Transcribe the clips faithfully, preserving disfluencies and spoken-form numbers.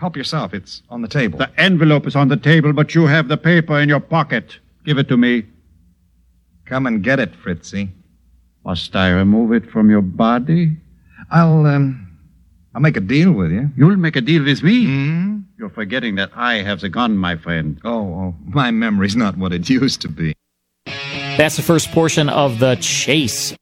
Help yourself. It's on the table. The envelope is on the table, but you have the paper in your pocket. Give it to me. Come and get it, Fritzy. Must I remove it from your body? I'll, um, I'll make a deal with you. You'll make a deal with me? Hmm? You're forgetting that I have the gun, my friend. Oh, oh, my memory's not what it used to be. That's the first portion of The Chase.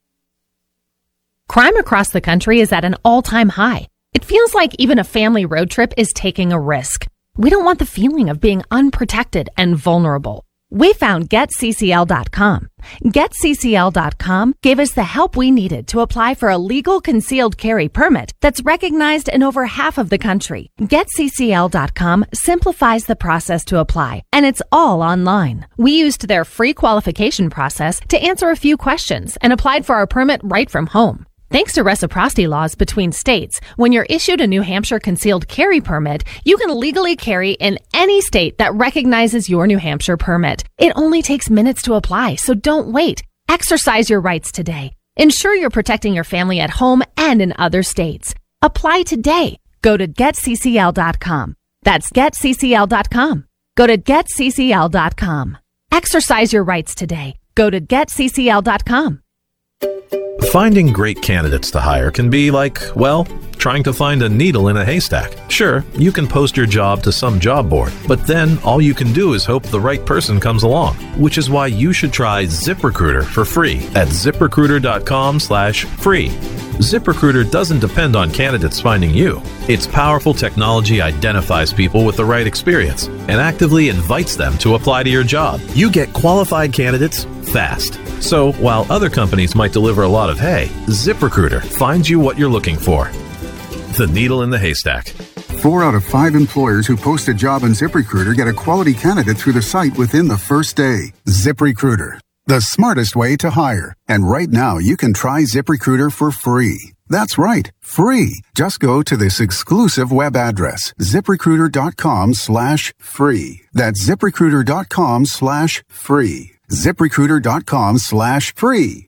Crime across the country is at an all-time high. It feels like even a family road trip is taking a risk. We don't want the feeling of being unprotected and vulnerable. We found Get C C L dot com. Get C C L dot com gave us the help we needed to apply for a legal concealed carry permit that's recognized in over half of the country. Get C C L dot com simplifies the process to apply, and it's all online. We used their free qualification process to answer a few questions and applied for our permit right from home. Thanks to reciprocity laws between states, when you're issued a New Hampshire concealed carry permit, you can legally carry in any state that recognizes your New Hampshire permit. It only takes minutes to apply, so don't wait. Exercise your rights today. Ensure you're protecting your family at home and in other states. Apply today. Go to Get C C L dot com. That's Get C C L dot com. Go to Get C C L dot com. Exercise your rights today. Go to Get C C L dot com. Finding great candidates to hire can be like, well, trying to find a needle in a haystack. Sure, you can post your job to some job board, but then all you can do is hope the right person comes along, which is why you should try ZipRecruiter for free at ZipRecruiter.com slash free. ZipRecruiter doesn't depend on candidates finding you. Its powerful technology identifies people with the right experience and actively invites them to apply to your job. You get qualified candidates fast. So while other companies might deliver a lot of hay, ZipRecruiter finds you what you're looking for. The needle in the haystack. Four out of five employers who post a job on ZipRecruiter get a quality candidate through the site within the first day. ZipRecruiter, the smartest way to hire. And right now, you can try ZipRecruiter for free. That's right, free. Just go to this exclusive web address, ZipRecruiter.com slash free. That's ZipRecruiter.com slash free. ZipRecruiter.com slash free.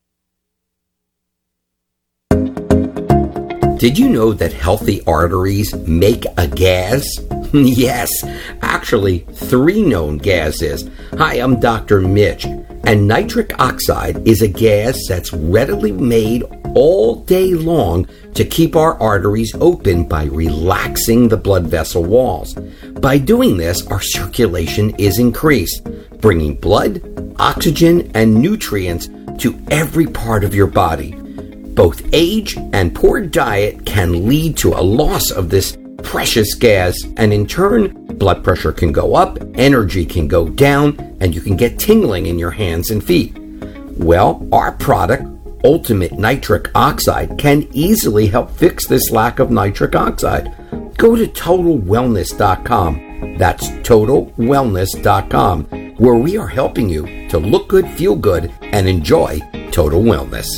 Did you know that healthy arteries make a gas? Yes, actually, three known gases. Hi, I'm Doctor Mitch, and nitric oxide is a gas that's readily made all day long to keep our arteries open by relaxing the blood vessel walls. By doing this, our circulation is increased, bringing blood, oxygen, and nutrients to every part of your body. Both age and poor diet can lead to a loss of this precious gas, and in turn, blood pressure can go up, energy can go down, and you can get tingling in your hands and feet. Well, our product, Ultimate Nitric Oxide, can easily help fix this lack of nitric oxide. Go to Total Wellness dot com. That's Total Wellness dot com, where we are helping you to look good, feel good, and enjoy total wellness.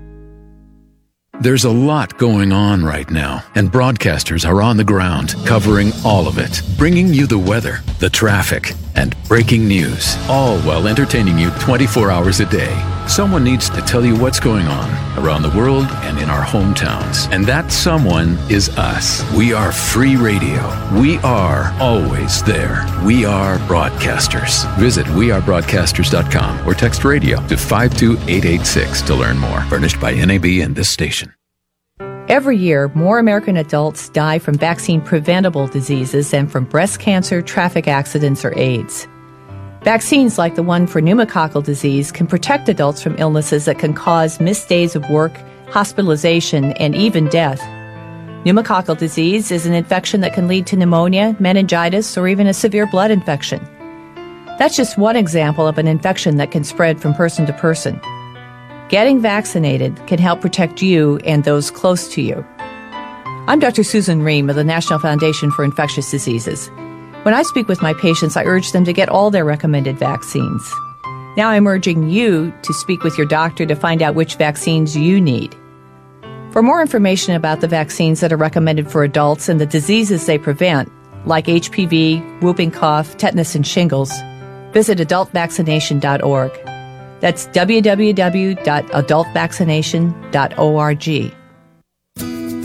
There's a lot going on right now, and broadcasters are on the ground covering all of it, bringing you the weather, the traffic, and breaking news, all while entertaining you twenty-four hours a day. Someone needs to tell you what's going on around the world and in our hometowns, and that someone is us. We are free radio. We are always there. We are broadcasters. Visit we are broadcasters dot com or text radio to five two eight eight six to learn more. Furnished by N A B and this station. Every year, more American adults die from vaccine-preventable diseases than from breast cancer, traffic accidents, or AIDS. Vaccines like the one for pneumococcal disease can protect adults from illnesses that can cause missed days of work, hospitalization, and even death. Pneumococcal disease is an infection that can lead to pneumonia, meningitis, or even a severe blood infection. That's just one example of an infection that can spread from person to person. Getting vaccinated can help protect you and those close to you. I'm Doctor Susan Ream of the National Foundation for Infectious Diseases. When I speak with my patients, I urge them to get all their recommended vaccines. Now I'm urging you to speak with your doctor to find out which vaccines you need. For more information about the vaccines that are recommended for adults and the diseases they prevent, like H P V, whooping cough, tetanus, and shingles, visit adult vaccination dot org. That's w w w dot adult vaccination dot org.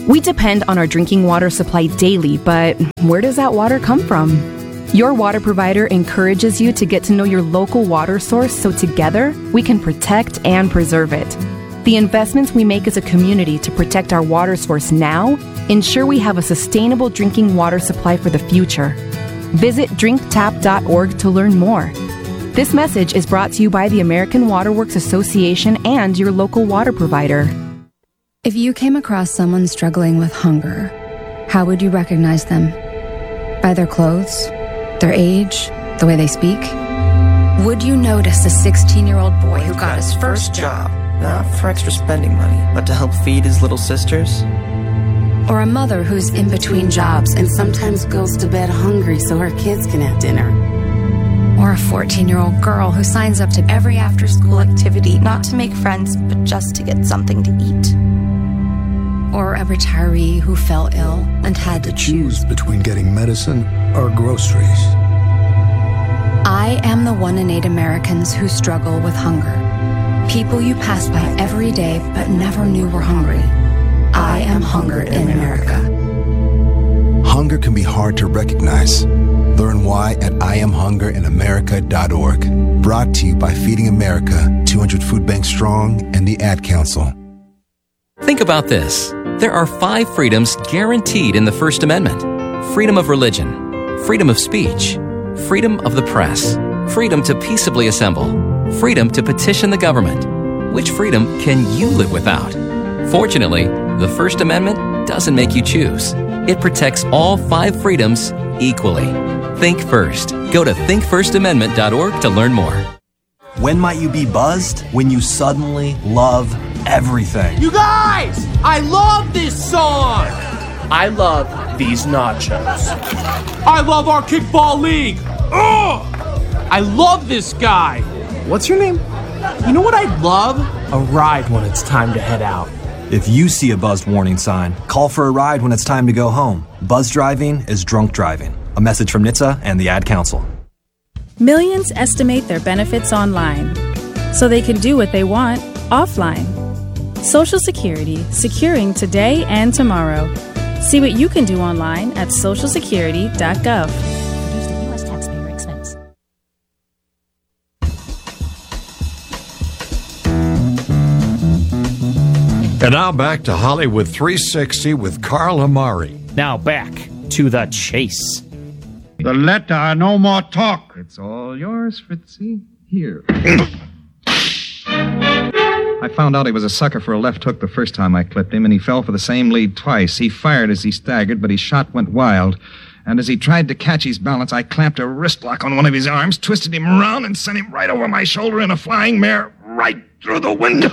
We depend on our drinking water supply daily, but where does that water come from? Your water provider encourages you to get to know your local water source so together we can protect and preserve it. The investments we make as a community to protect our water source now ensure we have a sustainable drinking water supply for the future. Visit drink tap dot org to learn more. This message is brought to you by the American Water Works Association and your local water provider. If you came across someone struggling with hunger, how would you recognize them? By their clothes? Their age? The way they speak? Would you notice a sixteen-year-old boy who got his first job? Not for extra spending money, but to help feed his little sisters? Or a mother who's in between jobs and sometimes goes to bed hungry so her kids can have dinner? Or a fourteen-year-old girl who signs up to every after-school activity not to make friends, but just to get something to eat? Or a retiree who fell ill and had to choose between getting medicine or groceries. I am the one in eight Americans who struggle with hunger. People you pass by every day but never knew were hungry. I am hunger in America. Hunger can be hard to recognize. Learn why at I am hunger in America dot org. Brought to you by Feeding America, two hundred Food Banks Strong, and the Ad Council. Think about this. There are five freedoms guaranteed in the First Amendment. Freedom of religion, freedom of speech, freedom of the press, freedom to peaceably assemble, freedom to petition the government. Which freedom can you live without? Fortunately, the First Amendment doesn't make you choose. It protects all five freedoms equally. Think first. Go to think first amendment dot org to learn more. When might you be buzzed? When you suddenly love everything. You guys! I love this song! I love these nachos. I love our kickball league! Ugh! I love this guy! What's your name? You know what I'd love? A ride when it's time to head out. If you see a buzzed warning sign, call for a ride when it's time to go home. Buzz driving is drunk driving. A message from N H T S A and the Ad Council. Millions estimate their benefits online, so they can do what they want offline. Social Security, securing today and tomorrow. See what you can do online at social security dot gov. Produced at U S taxpayer expense. And now back to Hollywood three sixty with Carl Amari. Now back to the chase. The letter, no more talk. It's all yours, Fritzy. Here. I found out he was a sucker for a left hook the first time I clipped him, and he fell for the same lead twice. He fired as he staggered, but his shot went wild. And as he tried to catch his balance, I clamped a wrist lock on one of his arms, twisted him around, and sent him right over my shoulder in a flying mare, right through the window.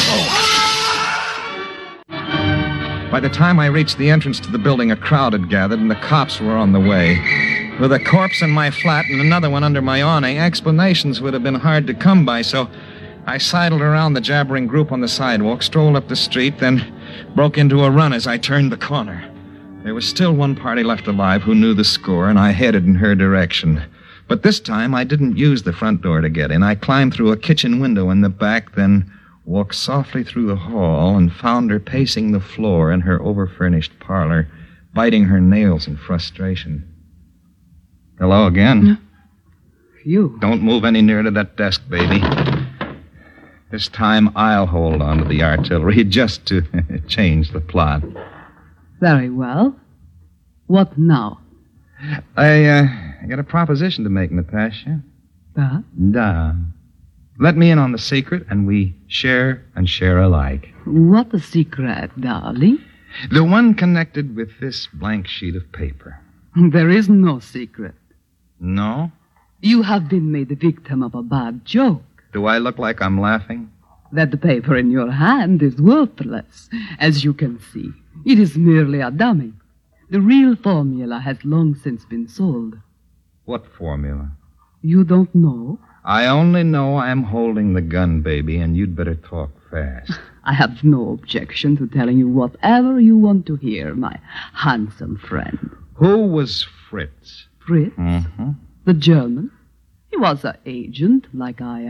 By the time I reached the entrance to the building, a crowd had gathered, and the cops were on the way. With a corpse in my flat and another one under my awning, explanations would have been hard to come by, so I sidled around the jabbering group on the sidewalk, strolled up the street, then broke into a run as I turned the corner. There was still one party left alive who knew the score, and I headed in her direction. But this time, I didn't use the front door to get in. I climbed through a kitchen window in the back, then walked softly through the hall and found her pacing the floor in her overfurnished parlor, biting her nails in frustration. Hello again. You. Don't move any nearer to that desk, baby. This time I'll hold on to the artillery just to change the plot. Very well. What now? I, uh, I got a proposition to make, Natasha. Uh? Da. Let me in on the secret, and we share and share alike. What a secret, darling. The one connected with this blank sheet of paper. There is no secret. No? You have been made the victim of a bad joke. Do I look like I'm laughing? That the paper in your hand is worthless. As you can see, it is merely a dummy. The real formula has long since been sold. What formula? You don't know? I only know I'm holding the gun, baby, and you'd better talk fast. I have no objection to telling you whatever you want to hear, my handsome friend. Who was Fritz? Fritz? Mm-hmm. The German. He was an agent, like I am.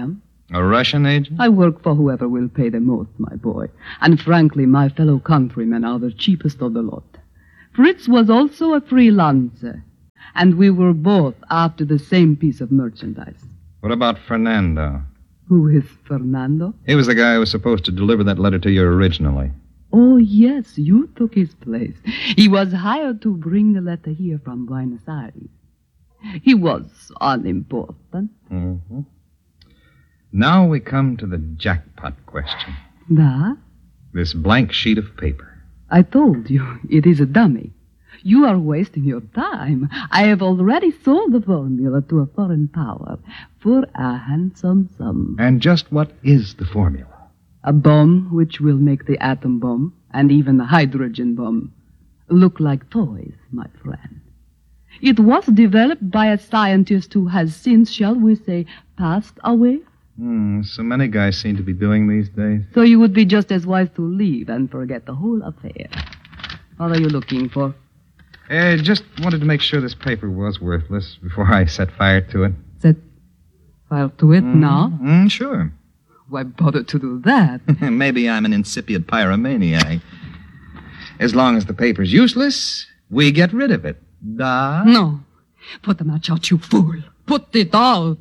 A Russian agent? I work for whoever will pay the most, my boy. And frankly, my fellow countrymen are the cheapest of the lot. Fritz was also a freelancer, and we were both after the same piece of merchandise. What about Fernando? Who is Fernando? He was the guy who was supposed to deliver that letter to you originally. Oh, yes, you took his place. He was hired to bring the letter here from Buenos Aires. He was unimportant. Mm-hmm. Now we come to the jackpot question. Da? This blank sheet of paper. I told you, it is a dummy. You are wasting your time. I have already sold the formula to a foreign power for a handsome sum. And just what is the formula? A bomb which will make the atom bomb and even the hydrogen bomb look like toys, my friend. It was developed by a scientist who has since, shall we say, passed away. Hmm, so many guys seem to be doing these days. So you would be just as wise to leave and forget the whole affair. What are you looking for? Uh, just wanted to make sure this paper was worthless before I set fire to it. Set fire to it mm, now? Mm, sure. Why bother to do that? Maybe I'm an incipient pyromaniac. As long as the paper's useless, we get rid of it. Da? No. Put the match out, you fool. Put it out.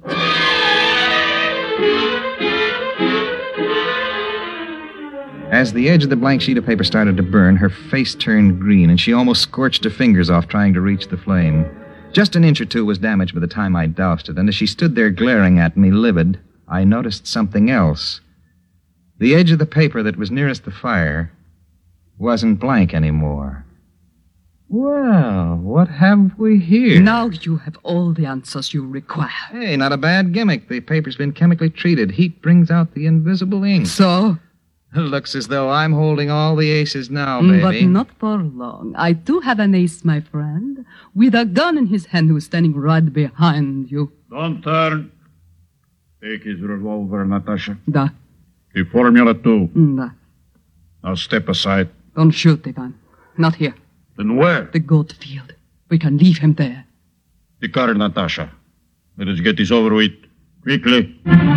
As the edge of the blank sheet of paper started to burn, her face turned green, and she almost scorched her fingers off trying to reach the flame. Just an inch or two was damaged by the time I doused it, and as she stood there glaring at me, livid, I noticed something else. The edge of the paper that was nearest the fire wasn't blank anymore. Well, what have we here? Now you have all the answers you require. Hey, not a bad gimmick. The paper's been chemically treated. Heat brings out the invisible ink. So? It looks as though I'm holding all the aces now, baby. But not for long. I do have an ace, my friend, with a gun in his hand who's standing right behind you. Don't turn. Take his revolver, Natasha. Da. The formula, too. Da. Now step aside. Don't shoot the gun. Not here. Then where? The goat field. We can leave him there. The car, Natasha. Let us get this over with. Quickly.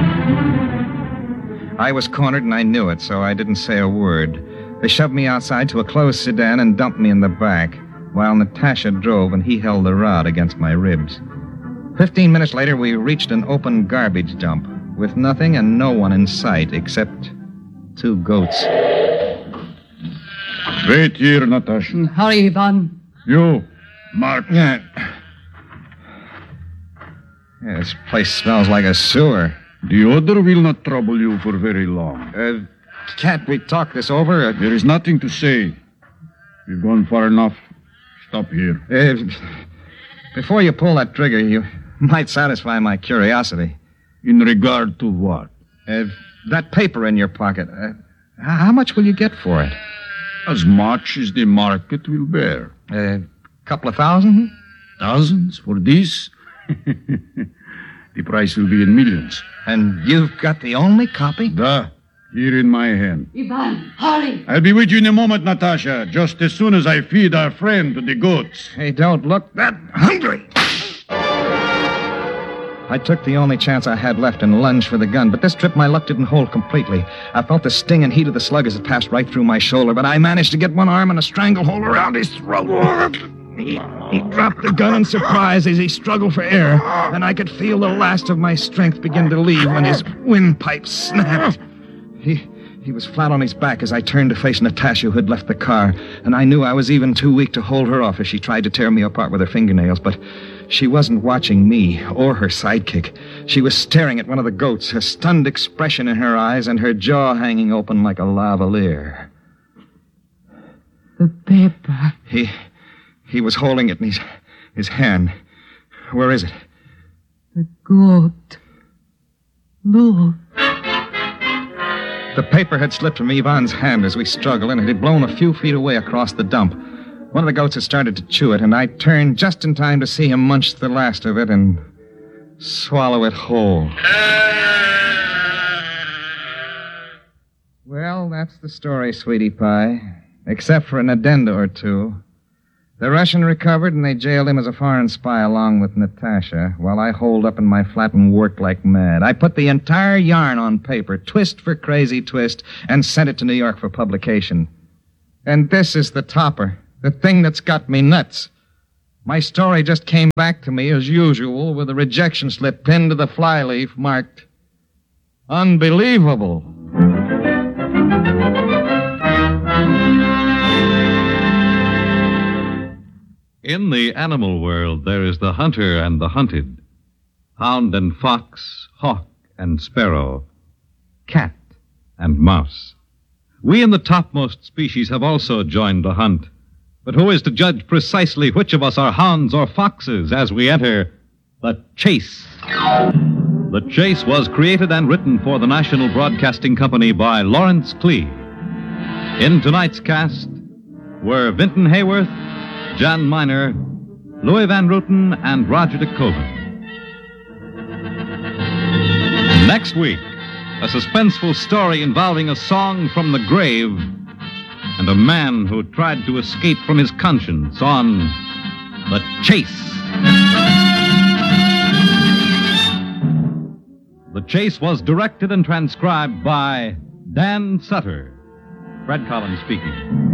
I was cornered and I knew it, so I didn't say a word. They shoved me outside to a closed sedan and dumped me in the back, while Natasha drove and he held the rod against my ribs. Fifteen minutes later, we reached an open garbage dump, with nothing and no one in sight except two goats. Wait here, Natasha. Hurry, Ivan. You, Mark. Yeah. Yeah, this place smells like a sewer. The odor will not trouble you for very long. Uh, can't we talk this over? Uh, there is nothing to say. We've gone far enough. Stop here. Uh, before you pull that trigger, you might satisfy my curiosity. In regard to what? Uh, that paper in your pocket. Uh, how much will you get for it? As much as the market will bear. A uh, couple of thousand? Thousands for this? The price will be in millions. And you've got the only copy? Da, here in my hand. Ivan, hurry. I'll be with you in a moment, Natasha, just as soon as I feed our friend to the goats. Hey, don't look that hungry. I took the only chance I had left and lunged for the gun, but this trip my luck didn't hold completely. I felt the sting and heat of the slug as it passed right through my shoulder, but I managed to get one arm in a stranglehold around his throat. He, he dropped the gun in surprise as he struggled for air, and I could feel the last of my strength begin to leave when his windpipe snapped. He, he was flat on his back as I turned to face Natasha, who had left the car, and I knew I was even too weak to hold her off as she tried to tear me apart with her fingernails, but she wasn't watching me or her sidekick. She was staring at one of the goats, a stunned expression in her eyes and her jaw hanging open like a lavalier. The paper. He... He was holding it in his, his hand. Where is it? The goat. Look. The paper had slipped from Ivan's hand as we struggled, and it had blown a few feet away across the dump. One of the goats had started to chew it, and I turned just in time to see him munch the last of it and swallow it whole. Well, that's the story, sweetie pie. Except for an addenda or two. The Russian recovered, and they jailed him as a foreign spy along with Natasha, while I holed up in my flat and worked like mad. I put the entire yarn on paper, twist for crazy twist, and sent it to New York for publication. And this is the topper, the thing that's got me nuts. My story just came back to me as usual with a rejection slip pinned to the flyleaf marked, Unbelievable. In the animal world, there is the hunter and the hunted, hound and fox, hawk and sparrow, cat and mouse. We in the topmost species have also joined the hunt. But who is to judge precisely which of us are hounds or foxes as we enter the chase? The Chase was created and written for the National Broadcasting Company by Lawrence Clee. In tonight's cast were Vinton Hayworth, Jan Miner, Louis Van Rooten, and Roger de Koven. Next week, a suspenseful story involving a song from the grave and a man who tried to escape from his conscience on The Chase. The Chase was directed and transcribed by Dan Sutter. Fred Collins speaking.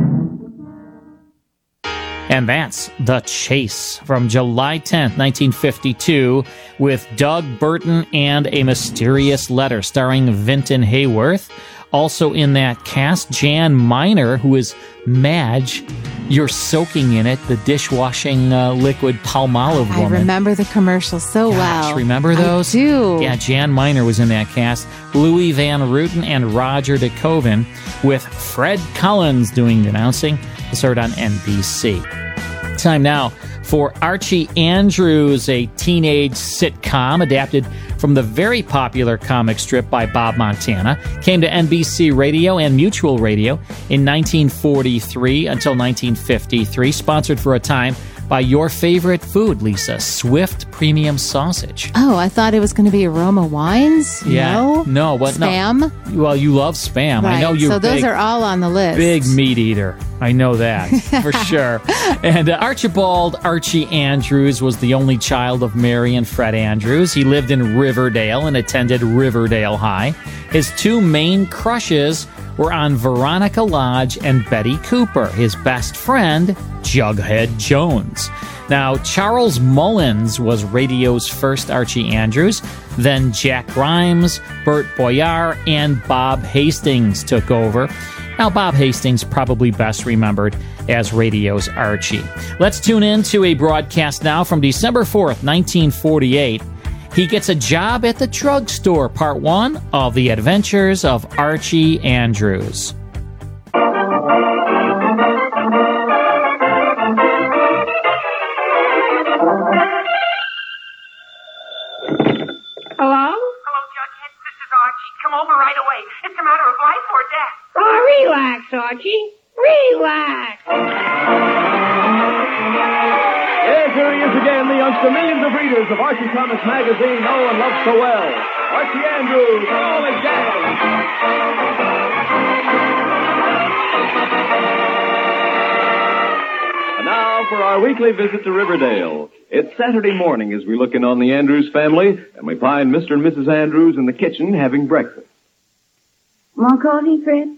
And that's The Chase from July tenth, nineteen fifty-two, with Doug Burton and A Mysterious Letter, starring Vinton Hayworth. Also in that cast, Jan Miner, who is Madge. You're soaking in it, the dishwashing uh, liquid Palmolive woman. I remember the commercials so Gosh, well. Remember those? I do. Yeah, Jan Miner was in that cast. Louis Van Rooten and Roger de Koven, with Fred Collins doing the announcing. It's heard on N B C. Time now for Archie Andrews, a teenage sitcom adapted from the very popular comic strip by Bob Montana. Came to N B C Radio and Mutual Radio in nineteen forty-three until nineteen fifty-three. Sponsored for a time by your favorite food, Lisa, Swift Premium Sausage. Oh, I thought it was going to be Aroma Wines. Yeah, no, no, what? Spam. No. Well, you love Spam. Right. I know you're. So those big, are all on the list. Big meat eater. I know that for sure. And uh, Archibald Archie Andrews was the only child of Mary and Fred Andrews. He lived in Riverdale and attended Riverdale High. His two main crushes were on Veronica Lodge and Betty Cooper, his best friend, Jughead Jones. Now, Charles Mullins was radio's first Archie Andrews. Then Jack Grimes, Bert Boyar, and Bob Hastings took over. Now, Bob Hastings probably best remembered as radio's Archie. Let's tune in to a broadcast now from December fourth, nineteen forty-eight. He gets a job at the drugstore, part one of The Adventures of Archie Andrews. Hello? Hello, Jughead. This is Archie. Come over right away. It's a matter of life or death. Oh, relax, Archie. Relax. Yes, here he is again, the youngster millions of readers of Archie Comics magazine know and love so well. Archie Andrews, all his gang. And now for our weekly visit to Riverdale. It's Saturday morning as we look in on the Andrews family, and we find Mister and Missus Andrews in the kitchen having breakfast. More coffee, Fred?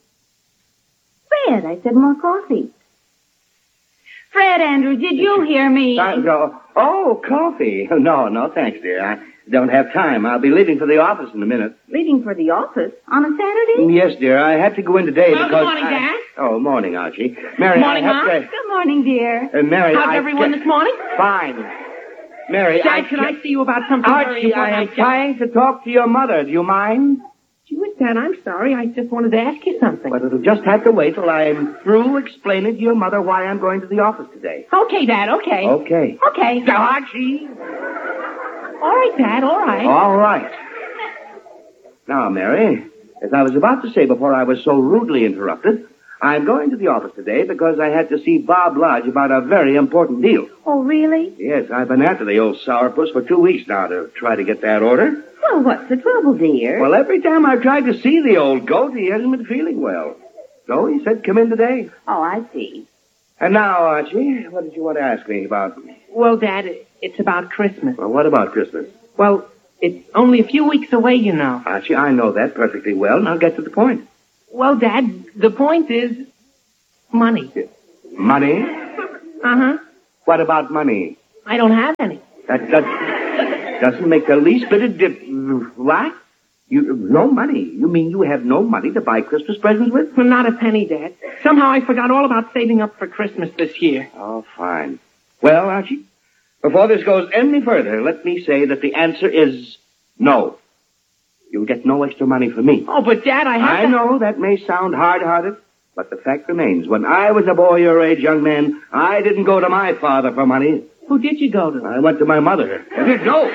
Fred, I said more coffee. Fred Andrews, did you hear me? Uh, go. Oh, coffee. No, no, thanks, dear. I don't have time. I'll be leaving for the office in a minute. Leaving for the office on a Saturday? Yes, dear. I had to go in today well, because good morning, I... Dad. Oh, morning, Archie. Mary, morning, I have Mom. to... Good morning, dear. Uh, Mary, How's I... everyone this morning? Fine. Mary, Dad, I... can I see you about something Archie, very important? I am trying to talk to your mother. Do you mind? Gee whiz, Dad, I'm sorry. I just wanted to ask you something. But it'll just have to wait till I'm through explaining to your mother why I'm going to the office today. Okay, Dad, okay. Okay. Okay. So, Archie. All right, Dad, all right. All right. Now, Mary, as I was about to say before I was so rudely interrupted, I'm going to the office today because I had to see Bob Lodge about a very important deal. Oh, really? Yes, I've been after the old sourpuss for two weeks now to try to get that order. Well, what's the trouble, dear? Well, every time I've tried to see the old goat, he hasn't been feeling well. So he said come in today. Oh, I see. And now, Archie, what did you want to ask me about? Well, Dad, it's about Christmas. Well, what about Christmas? Well, it's only a few weeks away, you know. Archie, I know that perfectly well. Now get to the point. Well, Dad, the point is money. Money? Uh-huh. What about money? I don't have any. That, that doesn't make the least bit of difference. What? You, no money? You mean you have no money to buy Christmas presents with? Well, not a penny, Dad. Somehow I forgot all about saving up for Christmas this year. Oh, fine. Well, Archie, before this goes any further, let me say that the answer is no. You'll get no extra money from me. Oh, but Dad, I have I to... know that may sound hard-hearted, but the fact remains. When I was a boy your age, young man, I didn't go to my father for money. Who did you go to? I went to my mother. I did no.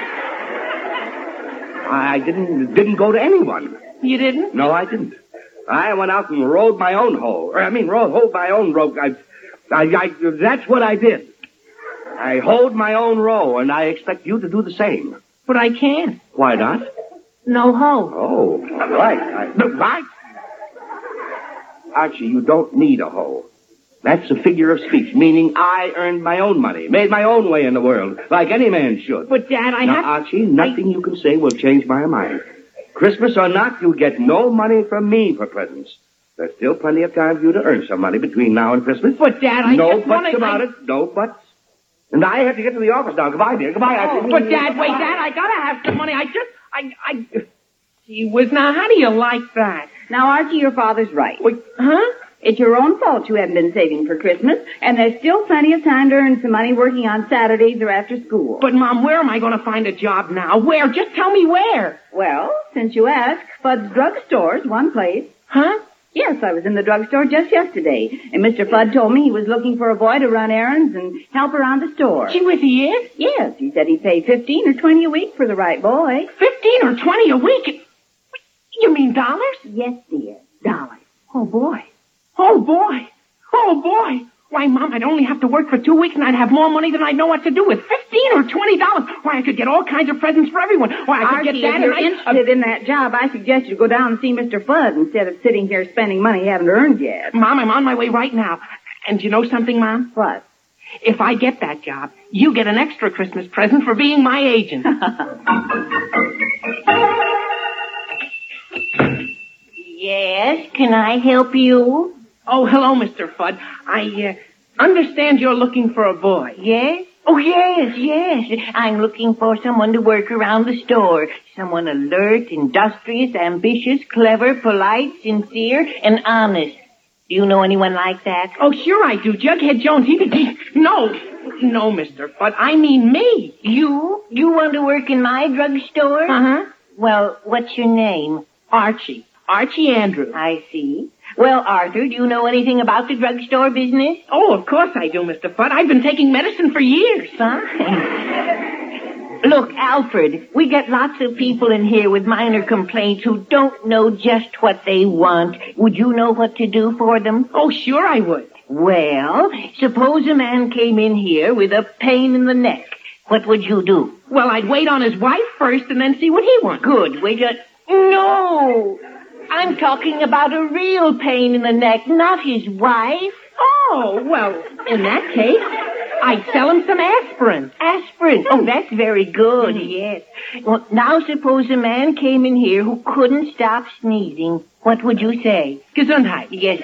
I didn't didn't go to anyone. You didn't? No, I didn't. I went out and rode my own hoe. Or, I mean, rode, hoed my own rope. I, I, I, that's what I did. I hoed my own row, and I expect you to do the same. But I can't. Why not? No hoe. Oh, right. I, right. Archie, you don't need a hoe. That's a figure of speech, meaning I earned my own money, made my own way in the world, like any man should. But, Dad, I now, have... Archie, nothing I... you can say will change my mind. Christmas or not, you'll get no money from me for presents. There's still plenty of time for you to earn some money between now and Christmas. But, Dad, I no just buts wanna... about I... it. No buts. And I have to get to the office now. Goodbye, dear. Goodbye, Archie. Oh, but, Dad, wait, Dad, I gotta have some money. I just... I... I... Gee whiz, now, how do you like that? Now, Archie, your father's right. Wait, huh? It's your own fault you haven't been saving for Christmas, and there's still plenty of time to earn some money working on Saturdays or after school. But, Mom, where am I going to find a job now? Where? Just tell me where. Well, since you ask, Fudd's Drugstore's one place. Huh? Yes, I was in the drugstore just yesterday, and Mister Fudd told me he was looking for a boy to run errands and help around the store. Gee whiz, he is? Yes, he said he'd pay fifteen or twenty a week for the right boy. Fifteen or twenty a week? You mean dollars? Yes, dear, dollars. Oh, boy. Oh, boy. Oh, boy. Why, Mom, I'd only have to work for two weeks and I'd have more money than I'd know what to do with. Fifteen or twenty dollars. Why, I could get all kinds of presents for everyone. Why, I could Archie, get that if you're and I... interested uh, in that job, I suggest you go down and see Mister Fudd instead of sitting here spending money you haven't earned yet. Mom, I'm on my way right now. And you know something, Mom? What? If I get that job, you get an extra Christmas present for being my agent. Yes, can I help you? Oh, hello, Mister Fudd. I uh, understand you're looking for a boy. Yes? Oh, yes, yes. I'm looking for someone to work around the store. Someone alert, industrious, ambitious, clever, polite, sincere, and honest. Do you know anyone like that? Oh, sure I do. Jughead Jones, he could be... No, no, Mister Fudd. I mean me. You? You want to work in my drugstore? Uh-huh. Well, what's your name? Archie. Archie Andrews. I see. Well, Arthur, do you know anything about the drugstore business? Oh, of course I do, Mister Fudd. I've been taking medicine for years. Fine. Look, Alfred, we get lots of people in here with minor complaints who don't know just what they want. Would you know what to do for them? Oh, sure I would. Well, suppose a man came in here with a pain in the neck. What would you do? Well, I'd wait on his wife first and then see what he wants. Good. Wait a... No! I'm talking about a real pain in the neck, not his wife. Oh, well, in that case, I'd sell him some aspirin. Aspirin? Oh, that's very good, mm. Yes. Well, now suppose a man came in here who couldn't stop sneezing. What would you say? Gesundheit. Yes.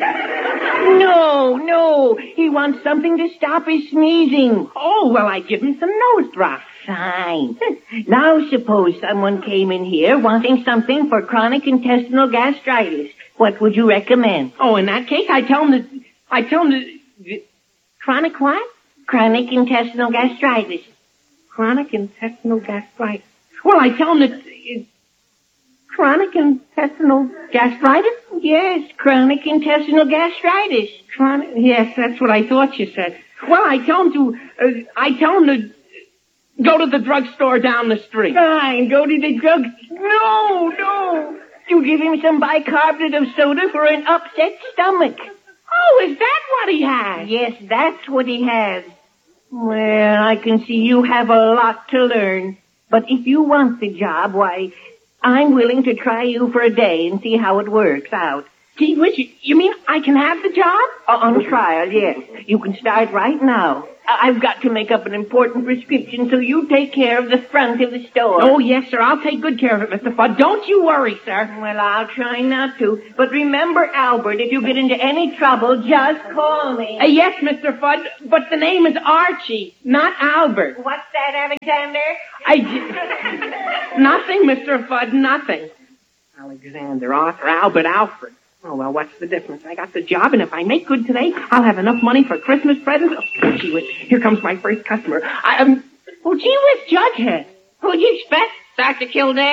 No, no. He wants something to stop his sneezing. Oh, well, I'd give him some nose drops. Fine. Now suppose someone came in here wanting something for chronic intestinal gastritis. What would you recommend? Oh, in that case, I'd tell him to... I'd tell him to... Chronic what? Chronic intestinal gastritis. Chronic intestinal gastritis. Well, I'd tell him that... Uh, chronic intestinal gastritis? Yes, chronic intestinal gastritis. Chronic... Yes, that's what I thought you said. Well, I'd tell him to... Uh, I'd tell him to... Go to the drugstore down the street. Fine, go to the drug... No, no. You give him some bicarbonate of soda for an upset stomach. Oh, is that what he has? Yes, that's what he has. Well, I can see you have a lot to learn. But if you want the job, why, I'm willing to try you for a day and see how it works out. Gee whiz, you, you mean I can have the job? Uh, on trial, yes. You can start right now. I- I've got to make up an important prescription, so you take care of the front of the store. Oh, yes, sir. I'll take good care of it, Mister Fudd. Don't you worry, sir. Well, I'll try not to. But remember, Albert, if you get into any trouble, just call me. Uh, yes, Mister Fudd, but the name is Archie, not Albert. What's that, Alexander? I j- nothing, Mister Fudd, nothing. Alexander, Arthur, Albert, Alfred. Oh, well, what's the difference? I got the job, and if I make good today, I'll have enough money for Christmas presents. Oh, gee whiz, here comes my first customer. I, um, oh, gee whiz, Jughead. Who'd you expect? Doctor Kildare?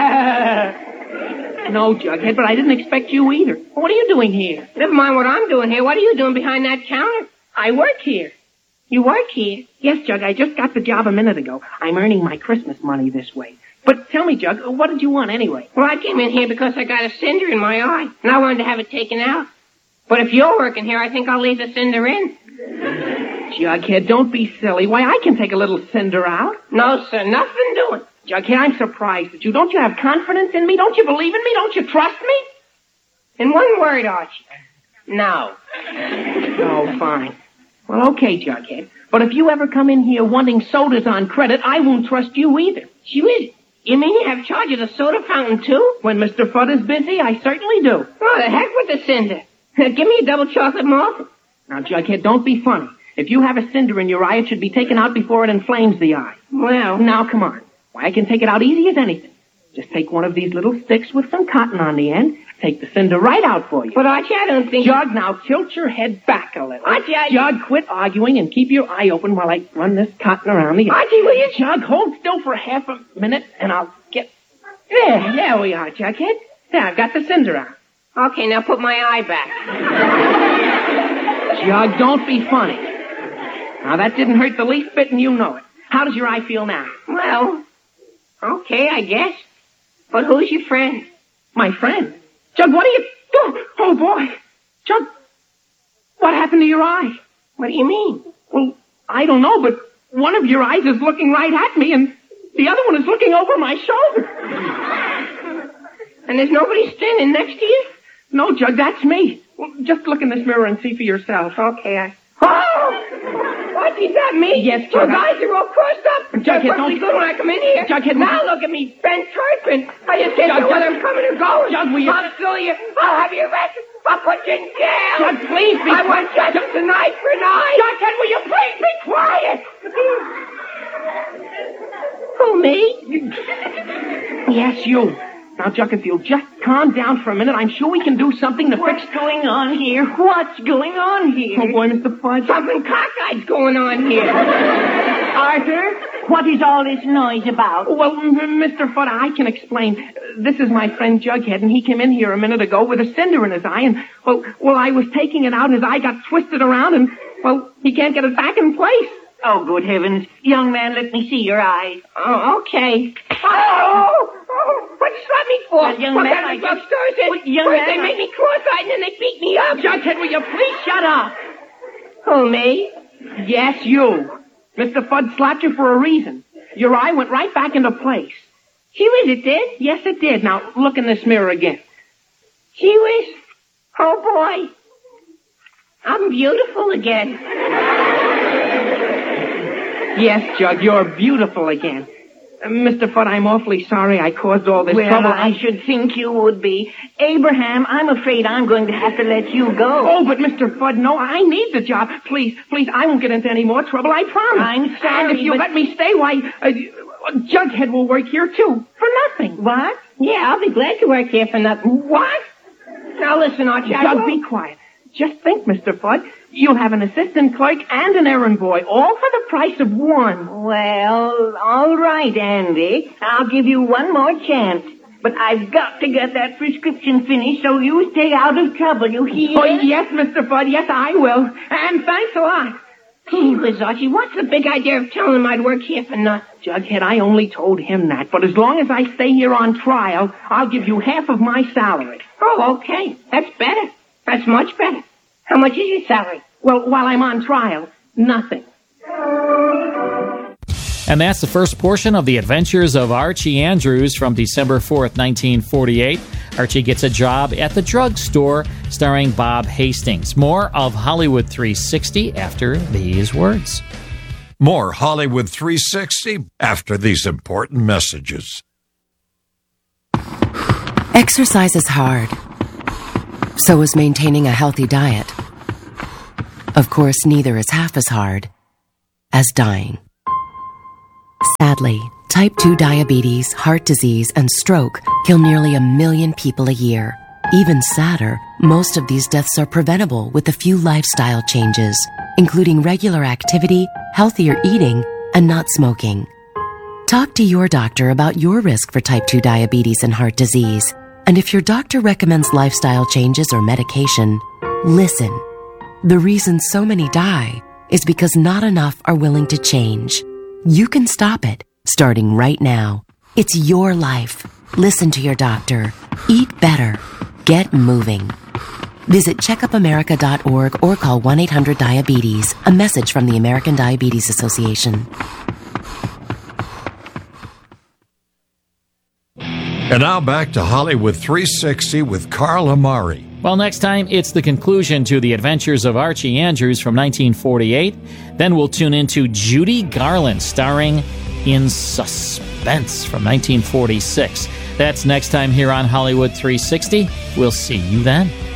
No, Jughead, but I didn't expect you either. What are you doing here? Never mind what I'm doing here. What are you doing behind that counter? I work here. You work here? Yes, Jug, I just got the job a minute ago. I'm earning my Christmas money this way. But tell me, Jug, what did you want anyway? Well, I came in here because I got a cinder in my eye, and I wanted to have it taken out. But if you're working here, I think I'll leave the cinder in. Jughead, don't be silly. Why, I can take a little cinder out. No, sir, nothing doing. Jughead, I'm surprised at you. Don't you have confidence in me? Don't you believe in me? Don't you trust me? In one word, Archie. No. Oh, fine. Well, okay, Jughead. But if you ever come in here wanting sodas on credit, I won't trust you either. Gee whiz. You mean you have charge of the soda fountain, too? When Mister Fudd is busy, I certainly do. Oh, the heck with the cinder. Give me a double chocolate malt. Now, Jughead, don't be funny. If you have a cinder in your eye, it should be taken out before it inflames the eye. Well. Now, come on. Why, I can take it out easy as anything. Just take one of these little sticks with some cotton on the end. Take the cinder right out for you. But, Archie, I don't think... Jug, now tilt your head back a little. Archie, I... Jug, quit arguing and keep your eye open while I run this cotton around the end. Archie, will you... Jug, hold still for half a minute, and I'll get... There, there we are, Jughead. There, I've got the cinder out. Okay, now put my eye back. Jug, don't be funny. Now, that didn't hurt the least bit, and you know it. How does your eye feel now? Well, okay, I guess. But who's your friend? My friend? Jug, what are you... Oh, oh, boy. Jug, what happened to your eye? What do you mean? Well, I don't know, but one of your eyes is looking right at me, and the other one is looking over my shoulder. And there's nobody standing next to you? No, Jug, that's me. Well, just look in this mirror and see for yourself. Okay, I... Oh! What, is that me? Yes, Your Jug. eyes are all crossed up. Jughead, They're don't... good when I come in here. Jughead, now look at me, bent turpin. I just can't Jug, know whether Jug. I'm coming or going. Jug, will you... I'll sue you. I'll have you arrested. I'll put you in jail. Jug, please be... I want justice tonight for night. Jughead, will you please be quiet? Who, me? Yes, you. Now, Jug, if you'll just calm down for a minute, I'm sure we can do something to What's fix... going on here? What's going on here? Oh, boy, Mister Fudge. Something cockeyed's going on here. Arthur, what is all this noise about? Well, m- Mister Fudd, I can explain. Uh, This is my friend Jughead, and he came in here a minute ago with a cinder in his eye, and, well, well, I was taking it out, and his eye got twisted around, and, well, he can't get it back in place. Oh, good heavens. Young man, let me see your eyes. Oh, okay. Oh! oh what you slapped me for? Well, young what man, Oh, I I just... just Thursday. Well, young First man, they I- made me cross-eyed, and then they beat me up. Jughead, will you please shut up? Who, me? Yes, you. Mister Fudd slapped you for a reason. Your eye went right back into place. Gee whiz, it did? Yes, it did. Now, look in this mirror again. Gee whiz. Oh, boy. I'm beautiful again. Yes, Jug, you're beautiful again. Uh, Mister Fudd, I'm awfully sorry I caused all this Well, trouble. I should think you would be. Abraham, I'm afraid I'm going to have to let you go. Oh, but Mister Fudd, no, I need the job. Please, please, I won't get into any more trouble, I promise. I'm sorry, And if you but- let me stay, why, uh, Jughead will work here, too, for nothing. What? Yeah, I'll be glad to work here for nothing. What? Now listen, Archie. I Jug, won't- be quiet. Just think, Mister Fudd. You'll have an assistant clerk and an errand boy, all for the price of one. Well, all right, Andy. I'll give you one more chance. But I've got to get that prescription finished so you stay out of trouble, you hear? Oh, yes, Mister Fudd, yes, I will. And thanks a lot. Gee whiz, Archie, what's the big idea of telling him I'd work here for nothing? Jughead, I only told him that, but as long as I stay here on trial, I'll give you half of my salary. Oh, okay. That's better. That's much better. How much is your salary? Well, while I'm on trial, nothing. And that's the first portion of The Adventures of Archie Andrews from December fourth, nineteen forty-eight. Archie gets a job at the drugstore, starring Bob Hastings. More of Hollywood three sixty after these words. More Hollywood three sixty after these important messages. Exercise is hard. So is maintaining a healthy diet. Of course, neither is half as hard as dying. Sadly, type two diabetes, heart disease, and stroke kill nearly a million people a year. Even sadder, most of these deaths are preventable with a few lifestyle changes, including regular activity, healthier eating, and not smoking. Talk to your doctor about your risk for type two diabetes and heart disease. And if your doctor recommends lifestyle changes or medication, listen. The reason so many die is because not enough are willing to change. You can stop it, starting right now. It's your life. Listen to your doctor. Eat better. Get moving. Visit checkup america dot org or call one eight hundred diabetes. A message from the American Diabetes Association. And now back to Hollywood three sixty with Carl Amari. Well, next time, it's the conclusion to The Adventures of Archie Andrews from nineteen forty-eight. Then we'll tune into Judy Garland, starring in Suspense from nineteen forty-six. That's next time here on Hollywood three sixty. We'll see you then.